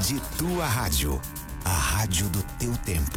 de tua rádio, a rádio do teu tempo.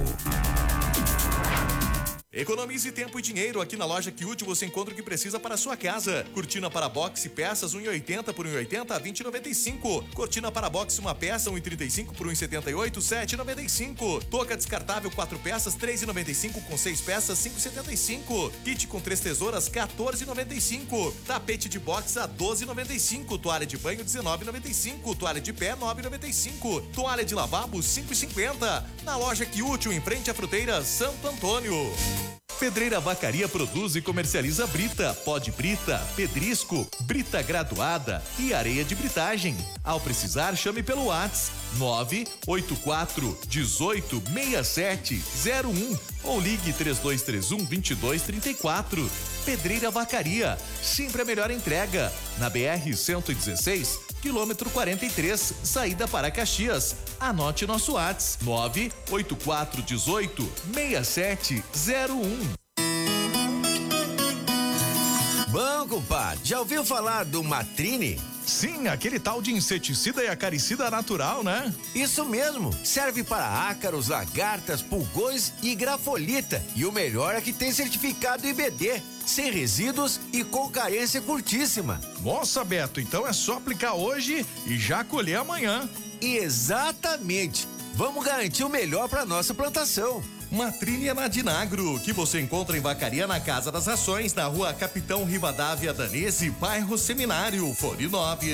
Economize tempo e dinheiro. Aqui na loja Quiútil você encontra o que precisa para a sua casa. Cortina para boxe, peças 1,80 por 1,80 a 20,95. Cortina para boxe, uma peça 1,35 por 1,78, 7,95. Touca descartável 4 peças 3,95 com 6 peças 5,75. Kit com 3 tesouras 14,95. Tapete de boxe a 12,95. Toalha de banho 19,95. Toalha de pé 9,95. Toalha de lavabo 5,50. Na loja Quiútil, em frente à fruteira Santo Antônio. Pedreira Vacaria produz e comercializa brita, pó de brita, pedrisco, brita graduada e areia de britagem. Ao precisar, chame pelo WhatsApp 984 18 6701 ou ligue 3231 2234. Pedreira Vacaria, sempre a melhor entrega. Na BR 116, quilômetro 43, saída para Caxias. Anote nosso WhatsApp 984 18 6701. Bom, compadre, já ouviu falar do Matrine? Sim, aquele tal de inseticida e acaricida natural, né? Isso mesmo, serve para ácaros, lagartas, pulgões e grafolita. E o melhor é que tem certificado IBD, sem resíduos e com carência curtíssima. Nossa, Beto, então é só aplicar hoje e já colher amanhã. Exatamente, vamos garantir o melhor para nossa plantação. Matrine é na Dinagro, que você encontra em Vacaria, na Casa das Rações, na rua Capitão Rivadavia Danese, bairro Seminário, fone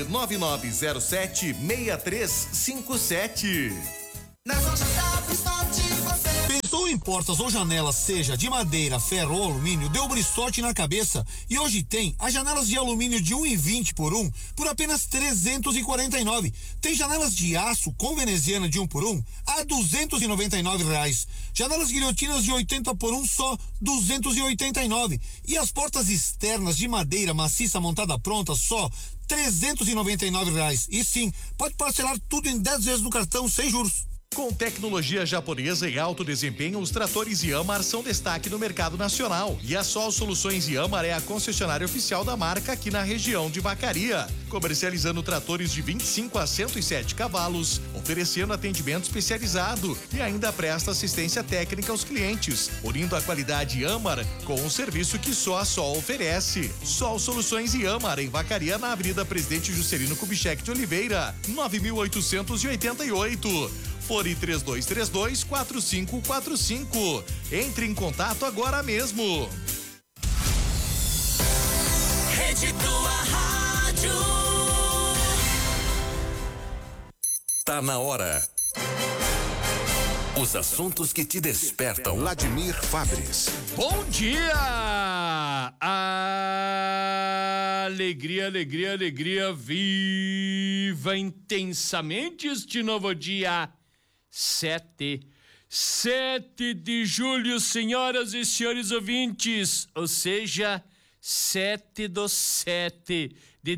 99907-6357. Nas lojas da Bristol você pensou em portas ou janelas, seja de madeira, ferro ou alumínio, deu Bristol na cabeça e hoje tem as janelas de alumínio de 1,20 por 1 por apenas 349. Tem janelas de aço com veneziana de 1 por 1 a R$299. Janelas guilhotinas de 80 por 1 só 289. E as portas externas de madeira maciça montada pronta só R$399. E sim, pode parcelar tudo em 10 vezes no cartão sem juros. Com tecnologia japonesa e alto desempenho, os tratores Yanmar são destaque no mercado nacional. E a Sol Soluções Yanmar é a concessionária oficial da marca aqui na região de Vacaria, comercializando tratores de 25 a 107 cavalos, oferecendo atendimento especializado e ainda presta assistência técnica aos clientes, unindo a qualidade Yanmar com um serviço que só a Sol oferece. Sol Soluções Yanmar, em Vacaria, na Avenida Presidente Juscelino Kubitschek de Oliveira, 9.888. Fone 3232-4545. Entre em contato agora mesmo. Rede Tua Rádio. Tá na hora. Os assuntos que te despertam. Vladimir Fabris. Bom dia! Alegria, alegria, alegria. Viva intensamente este novo dia. 7 de julho, senhoras e senhores ouvintes, ou seja, 7/7 de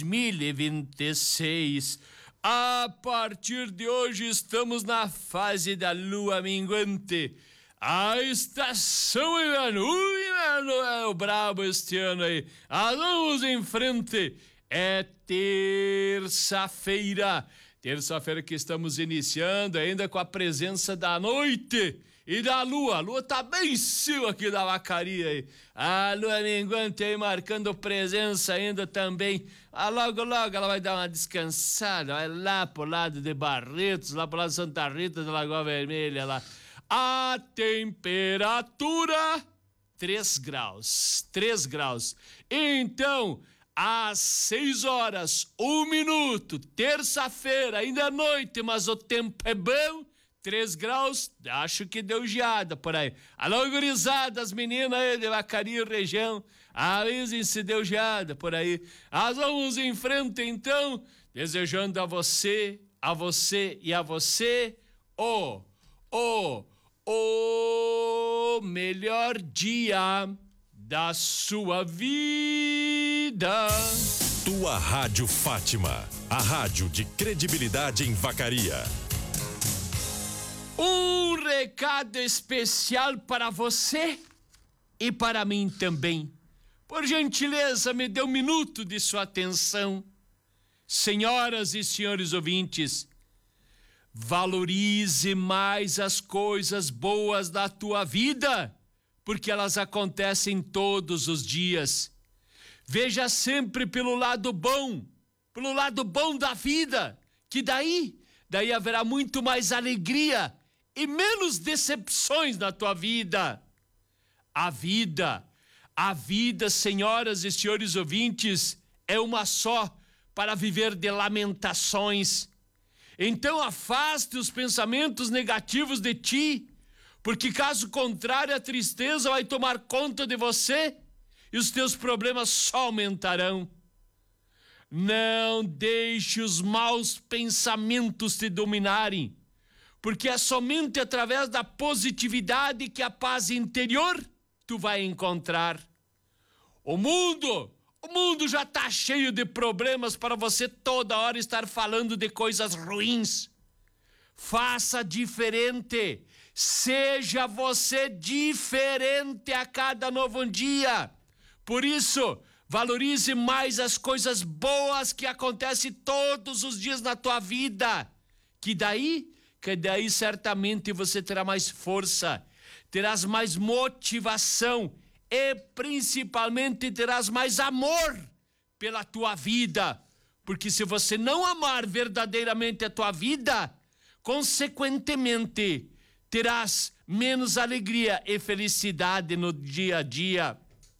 2026. A partir de hoje estamos na fase da lua minguante. A estação inverno, o inverno é o brabo este ano aí. Vamos em frente. É terça-feira que estamos iniciando ainda com a presença da noite e da lua. A lua tá bem em cima aqui da Vacaria aí. A lua minguante aí marcando presença ainda também. Logo, logo ela vai dar uma descansada, vai lá pro lado de Barretos, lá pro lado de Santa Rita da Lagoa Vermelha lá. A temperatura 3 graus. Então, às 6h01, terça-feira, ainda é noite, mas o tempo é bom, 3 graus, acho que deu geada por aí. Alô, gurizada, as meninas aí de Vacaria região, avisem se deu geada por aí. Nós vamos em frente então, desejando a você e a você o melhor dia da sua vida. Tua Rádio Fátima, a rádio de credibilidade em Vacaria. Um recado especial para você e para mim também. Por gentileza, me dê um minuto de sua atenção. Senhoras e senhores ouvintes, Valorize mais as coisas boas da tua vida, porque elas acontecem todos os dias. Veja sempre pelo lado bom da vida, que daí haverá muito mais alegria e menos decepções na tua vida. A vida, senhoras e senhores ouvintes, é uma só para viver de lamentações. Então afaste os pensamentos negativos de ti, porque caso contrário a tristeza vai tomar conta de você e os teus problemas só aumentarão. Não deixe os maus pensamentos te dominarem, porque é somente através da positividade que a paz interior tu vai encontrar. O mundo já está cheio de problemas para você toda hora estar falando de coisas ruins. Faça diferente. Seja você diferente a cada novo dia. Por isso, valorize mais as coisas boas que acontecem todos os dias na tua vida. Que daí certamente você terá mais força, terás mais motivação e principalmente terás mais amor pela tua vida. Porque se você não amar verdadeiramente a tua vida, consequentemente terás menos alegria e felicidade no dia a dia.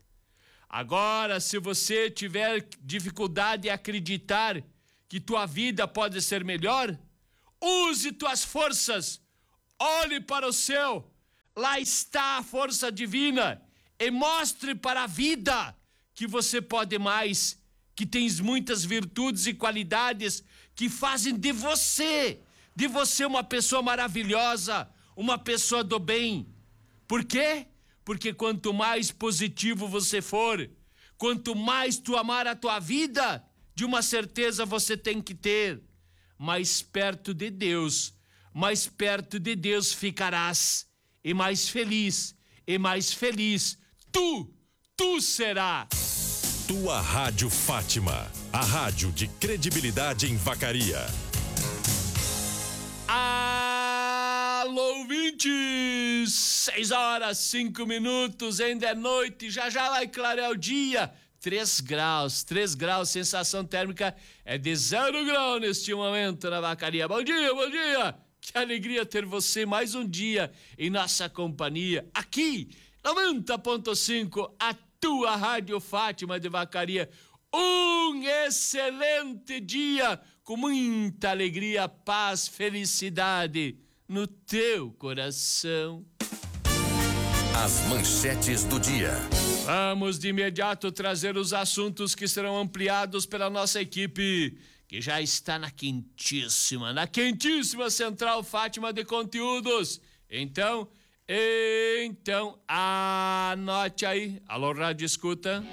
Agora, se você tiver dificuldade em acreditar que tua vida pode ser melhor, use tuas forças, olhe para o céu, lá está a força divina, e mostre para a vida que você pode mais, que tens muitas virtudes e qualidades que fazem de você uma pessoa maravilhosa, uma pessoa do bem. Por quê? Porque quanto mais positivo você for, quanto mais tu amar a tua vida, de uma certeza você tem que ter, mais perto de Deus ficarás, e mais feliz tu será. Tua Rádio Fátima, a rádio de credibilidade em Vacaria. Alô, ouvintes! 6h05, ainda é noite, já vai clarear o dia. 3 graus, sensação térmica é de 0 grau neste momento na Vacaria. Bom dia! Que alegria ter você mais um dia em nossa companhia, aqui, 90.5, a tua Rádio Fátima de Vacaria. Um excelente dia, com muita alegria, paz, felicidade no teu coração. As manchetes do dia. Vamos de imediato trazer os assuntos que serão ampliados pela nossa equipe, que já está na quentíssima Central Fátima de Conteúdos. Então, anote aí. Alô, Rádio Escuta.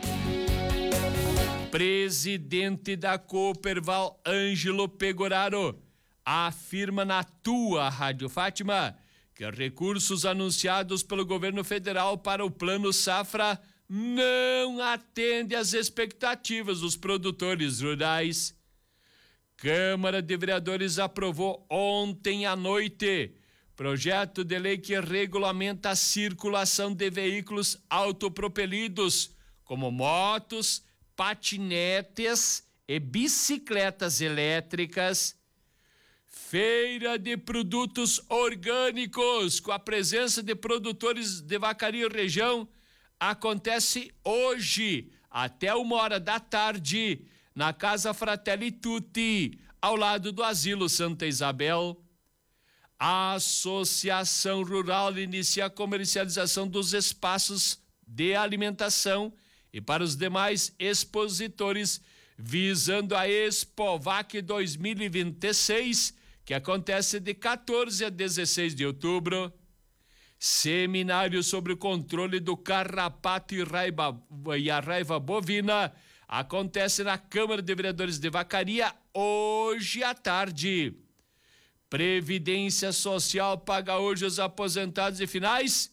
Presidente da Cooperval, Ângelo Pegoraro, afirma na tua Rádio Fátima que recursos anunciados pelo governo federal para o Plano Safra não atendem às expectativas dos produtores rurais. Câmara de Vereadores aprovou ontem à noite projeto de lei que regulamenta a circulação de veículos autopropelidos, como motos, patinetes e bicicletas elétricas. Feira de produtos orgânicos, com a presença de produtores de Vacaria e região, acontece hoje, até 13h, na Casa Fratelli Tutti, ao lado do Asilo Santa Isabel. A Associação Rural inicia a comercialização dos espaços de alimentação e para os demais expositores, visando a Expovac 2026, que acontece de 14 a 16 de outubro. Seminário sobre o controle do carrapato e a raiva bovina acontece na Câmara de Vereadores de Vacaria hoje à tarde. Previdência Social paga hoje os aposentados e finais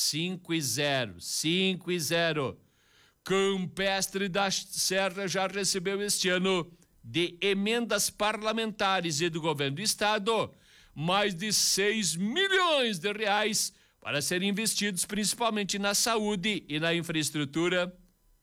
5-0. Campestre da Serra já recebeu este ano de emendas parlamentares e do governo do estado mais de 6 milhões de reais para serem investidos principalmente na saúde e na infraestrutura.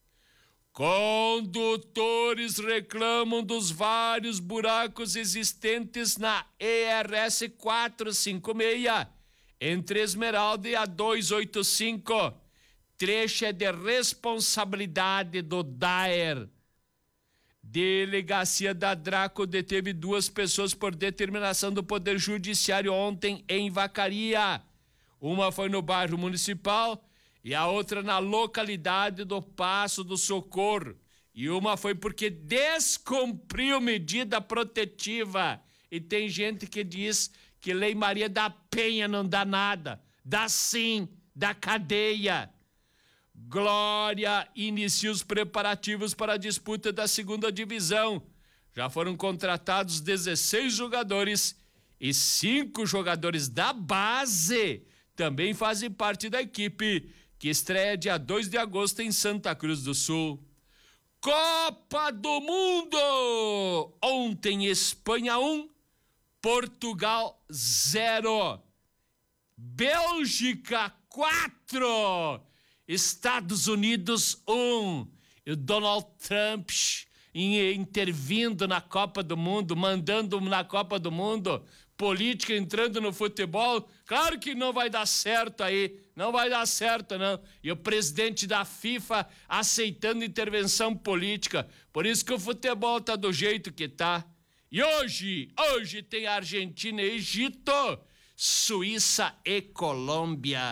Condutores reclamam dos vários buracos existentes na ERS 456, entre Esmeralda e a 285. Trecho é de responsabilidade do DAER. Delegacia da Draco deteve 2 pessoas por determinação do Poder Judiciário ontem em Vacaria. Uma foi no bairro Municipal e a outra na localidade do Passo do Socorro. E uma foi porque descumpriu medida protetiva. E tem gente que diz que Lei Maria da Penha não dá nada. Dá sim, dá cadeia. Glória inicia os preparativos para a disputa da 2ª divisão. Já foram contratados 16 jogadores e 5 jogadores da base também fazem parte da equipe, que estreia dia 2 de agosto em Santa Cruz do Sul. Copa do Mundo! Ontem Espanha 1, Portugal 0. Bélgica 4. Estados Unidos 1. E o Donald Trump intervindo na Copa do Mundo, mandando na Copa do Mundo, política entrando no futebol. Claro que não vai dar certo aí, não vai dar certo não. E o presidente da FIFA aceitando intervenção política. Por isso que o futebol tá do jeito que tá. E hoje tem Argentina e Egito, Suíça e Colômbia.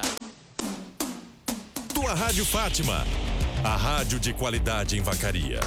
Tua Rádio Fátima, a rádio de qualidade em Vacaria.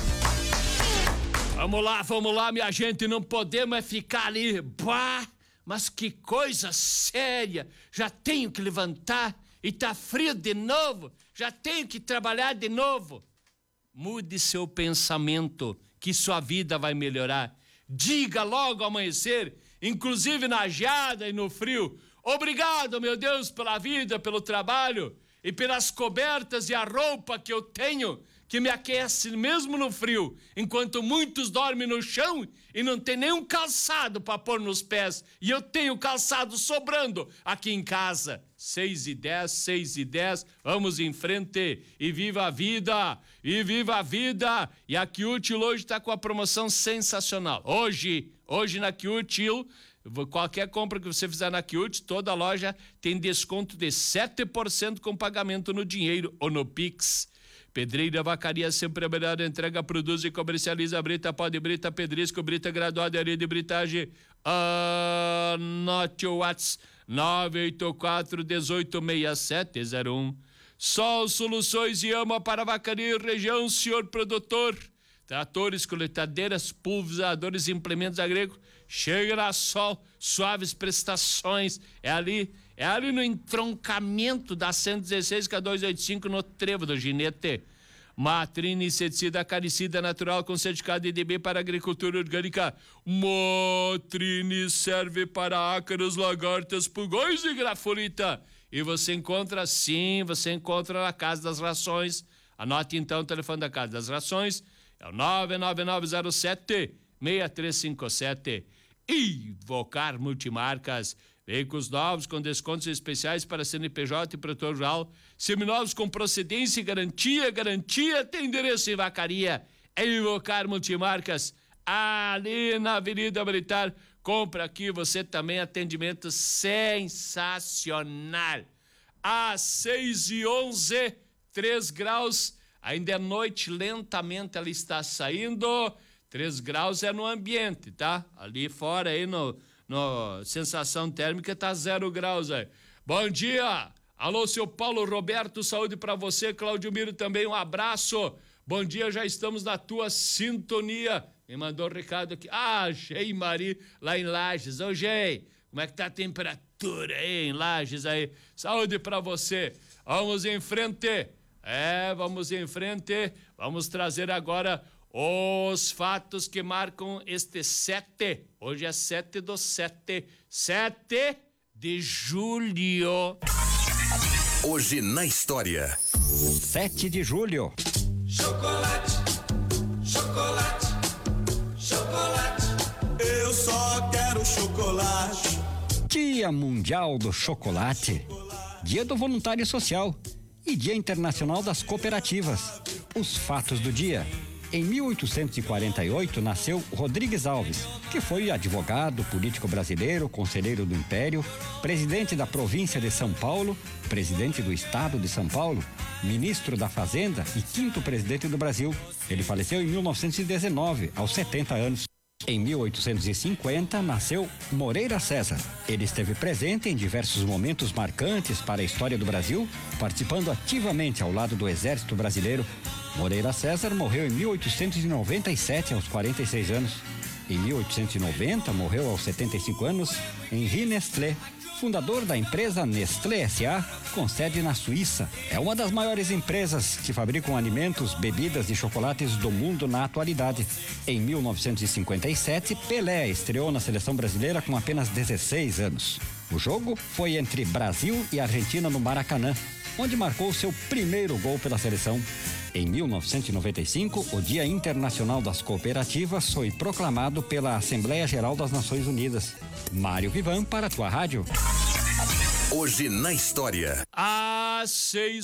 Vamos lá, minha gente, não podemos ficar ali, bah, mas que coisa séria, já tenho que levantar e tá frio de novo, já tenho que trabalhar de novo. Mude seu pensamento, que sua vida vai melhorar. Diga logo ao amanhecer, inclusive na geada e no frio, obrigado, meu Deus, pela vida, pelo trabalho e pelas cobertas e a roupa que eu tenho, que me aquece mesmo no frio, enquanto muitos dormem no chão e não tem nenhum calçado para pôr nos pés. E eu tenho calçado sobrando aqui em casa. 6:10, vamos em frente e viva a vida, e viva a vida. E a Q-Util hoje está com a promoção sensacional. Hoje na Q-Util, qualquer compra que você fizer na Q-Util, toda loja tem desconto de 7% com pagamento no dinheiro ou no Pix. Pedreira Vacaria, sempre a melhor entrega, produz e comercializa brita, pó de brita, pedrisco, brita graduada e areia de britagem. Anote o WhatsApp 984-186701. Sol Soluções e Ama para Vacaria e região, senhor produtor. Tratores, coletadeiras, pulverizadores e implementos agrícolas. Chega na Sol, suaves prestações. É ali no entroncamento da 116 com a 285 no Trevo do Ginete. Matrine inseticida acaricida natural com certificado IDB para agricultura orgânica. Matrine serve para ácaros, lagartas, pulgões e grafolita. E você encontra na Casa das Rações. Anote então o telefone da Casa das Rações. É o 99907-6357. Invocar Multimarcas. Veículos novos com descontos especiais para CNPJ e produtor rural. Seminovos com procedência e garantia. Tem endereço em Vacaria. É Invocar Multimarcas. Ali na Avenida Militar. Compra aqui você também, atendimento sensacional. Às 6:11, 3 graus. Ainda é noite, lentamente ela está saindo. 3 graus é no ambiente, tá? Ali fora aí no sensação térmica tá 0 graus aí. Bom dia! Alô, seu Paulo Roberto, saúde pra você. Claudio Miro também, um abraço. Bom dia, já estamos na tua sintonia. Me mandou um recado aqui. Gei Mari, lá em Lages. Ô, Gei, como é que tá a temperatura aí em Lages aí? Saúde pra você. Vamos em frente. Vamos em frente. Vamos trazer agora os fatos que marcam este 7. Hoje é 7/7. 7 de julho. Hoje na história. 7 de julho. Chocolate, chocolate, chocolate. Eu só quero chocolate. Dia Mundial do Chocolate, Dia do Voluntário Social e Dia Internacional das Cooperativas. Os fatos do dia. Em 1848 nasceu Rodrigues Alves, que foi advogado, político brasileiro, conselheiro do Império, presidente da província de São Paulo, presidente do estado de São Paulo, ministro da Fazenda e 5º presidente do Brasil. Ele faleceu em 1919, aos 70 anos. Em 1850, nasceu Moreira César. Ele esteve presente em diversos momentos marcantes para a história do Brasil, participando ativamente ao lado do Exército Brasileiro. Moreira César morreu em 1897, aos 46 anos. Em 1890, morreu aos 75 anos Henri Nestlé, fundador da empresa Nestlé S.A., com sede na Suíça. É uma das maiores empresas que fabricam alimentos, bebidas e chocolates do mundo na atualidade. Em 1957, Pelé estreou na seleção brasileira com apenas 16 anos. O jogo foi entre Brasil e Argentina no Maracanã, onde marcou seu primeiro gol pela seleção. Em 1995, o Dia Internacional das Cooperativas foi proclamado pela Assembleia Geral das Nações Unidas. Mário Vivan para a tua rádio. Hoje na história. Às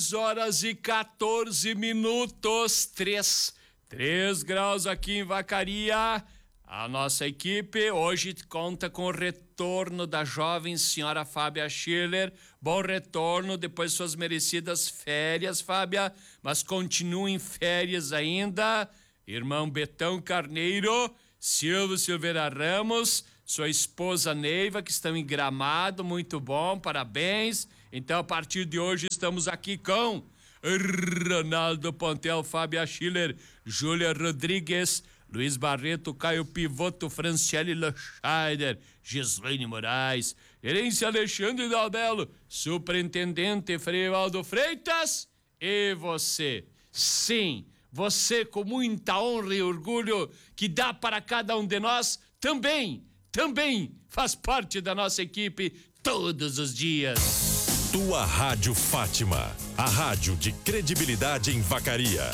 6h14, 3 graus aqui em Vacaria. A nossa equipe hoje conta com o retorno da jovem senhora Fábia Schiller. Bom retorno depois de suas merecidas férias, Fábia, mas continua em férias ainda. Irmão Betão Carneiro, Silvio Silveira Ramos, sua esposa Neiva, que estão em Gramado, muito bom, parabéns. Então, a partir de hoje, estamos aqui com Ronaldo Pontel, Fábia Schiller, Júlia Rodrigues, Luiz Barreto, Caio Pivoto, Franciele Loscheider, Gislaine Moraes, gerência Alexandre Dalbello, superintendente Freivaldo Freitas e você. Sim, você com muita honra e orgulho que dá para cada um de nós, também faz parte da nossa equipe todos os dias. Tua Rádio Fátima, a rádio de credibilidade em Vacaria.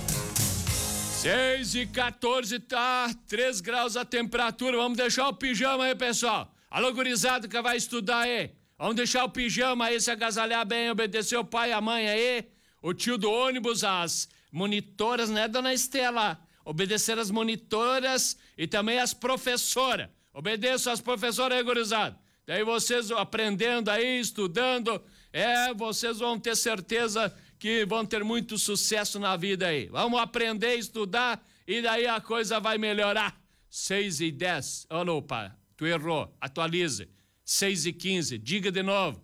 6h14, tá 3 graus a temperatura. Vamos deixar o pijama aí, pessoal. Alô, gurizada que vai estudar aí. Vamos deixar o pijama aí, se agasalhar bem, obedecer o pai e a mãe aí. O tio do ônibus, as monitoras, né, dona Estela? Obedecer as monitoras e também as professoras. Obedeçam as professoras aí, gurizada. Daí vocês aprendendo aí, estudando, vocês vão ter certeza que vão ter muito sucesso na vida aí. Vamos aprender, estudar e daí a coisa vai melhorar. 6h10. Oh, não, pai, tu errou. Atualize. 6h15. Diga de novo.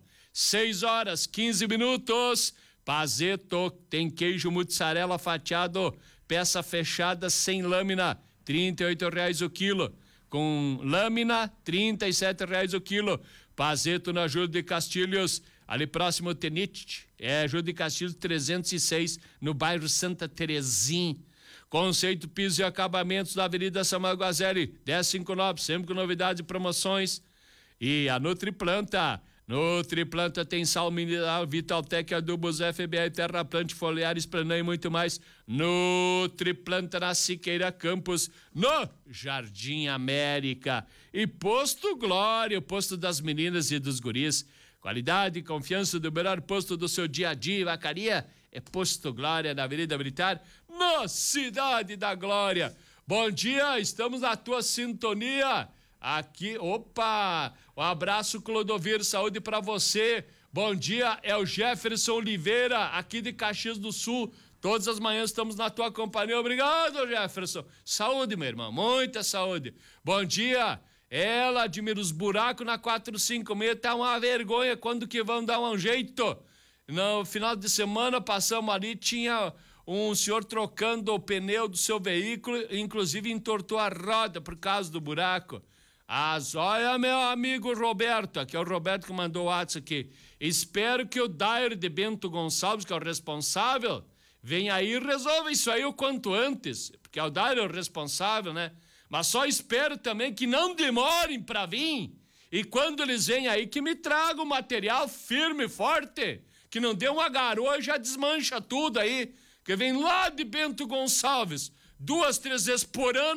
6h15. Pazeto tem queijo mussarela fatiado, peça fechada sem lâmina, R$38 o quilo. Com lâmina, R$37 o quilo. Pazeto na Júlio de Castilhos, ali próximo ao Tenite, Júlio de Castilhos 306, no bairro Santa Terezinha. Conceito Piso e Acabamentos da Avenida Samuel Guazelli, 1059, sempre com novidades e promoções. E a Nutriplanta tem sal mineral, Vitaltec, adubos, FBA, Terraplante, Foliares, Planã e muito mais. Nutriplanta na Siqueira Campos, no Jardim América. E Posto Glória, o posto das meninas e dos guris. Qualidade e confiança do melhor posto do seu dia a dia, Vacaria. É Posto Glória, na Avenida Militar, na Cidade da Glória. Bom dia, estamos na tua sintonia. Aqui, opa, um abraço, Clodovir, saúde pra você. Bom dia, é o Jefferson Oliveira, aqui de Caxias do Sul. Todas as manhãs estamos na tua companhia. Obrigado, Jefferson. Saúde, meu irmão, muita saúde. Bom dia, ela admira os buracos na 456, tá uma vergonha, quando que vão dar um jeito? No final de semana passamos ali, tinha um senhor trocando o pneu do seu veículo, inclusive entortou a roda por causa do buraco. Olha, meu amigo Roberto, aqui é o Roberto que mandou o WhatsApp aqui. Espero que o Dair de Bento Gonçalves, que é o responsável, venha aí e resolva isso aí o quanto antes, porque é o Dair o responsável, né? Mas só espero também que não demorem para vir. E quando eles vêm aí, que me tragam material firme e forte, que não dê uma garoa e já desmancha tudo aí, que vem lá de Bento Gonçalves, 2, 3 vezes por ano,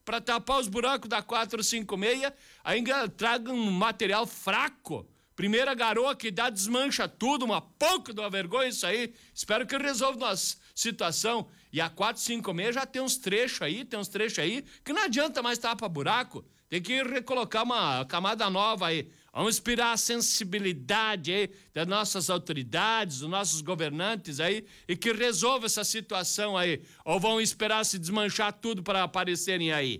para tapar os buracos da 456, ainda traga um material fraco. Primeira garoa que dá, desmancha tudo, uma pouco de uma vergonha isso aí. Espero que resolva nossa situação. E a 456 já tem uns trechos aí, que não adianta mais tapar buraco. Tem que recolocar uma camada nova aí. Vamos inspirar a sensibilidade aí das nossas autoridades, dos nossos governantes aí, e que resolva essa situação aí. Ou vão esperar se desmanchar tudo para aparecerem aí.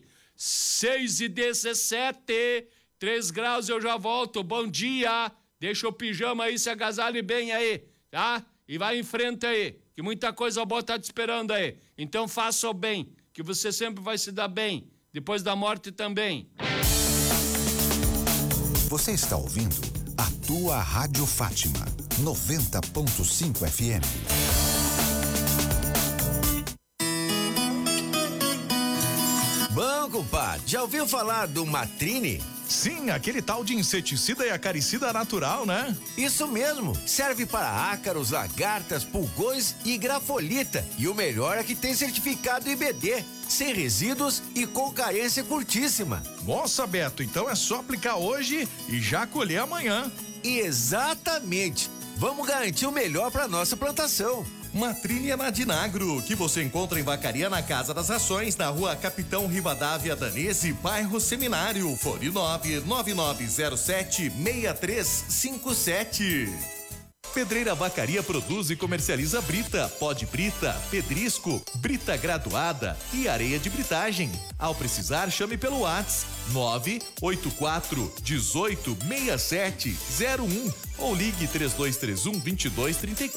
6h17, 3 graus, eu já volto. Bom dia. Deixa o pijama aí, se agasalhe bem aí, tá? E vai em frente aí, que muita coisa boa tá te esperando aí. Então faça o bem, que você sempre vai se dar bem. Depois da morte também. Você está ouvindo a tua Rádio Fátima 90.5 FM. Bom, compadre, já ouviu falar do Matrine? Sim, aquele tal de inseticida e acaricida natural, né? Isso mesmo, serve para ácaros, lagartas, pulgões e grafolita. E o melhor é que tem certificado IBD, sem resíduos e com carência curtíssima. Nossa, Beto, então é só aplicar hoje e já colher amanhã. Exatamente, vamos garantir o melhor para nossa plantação. Matrine é na Dinagro, que você encontra em Vacaria na Casa das Rações, na rua Capitão Rivadavia Danese, bairro Seminário, fone 99907-6357. Pedreira Vacaria produz e comercializa brita, pó de brita, pedrisco, brita graduada e areia de britagem. Ao precisar, chame pelo WhatsApp 984 18 67 01 ou ligue 3231 2234.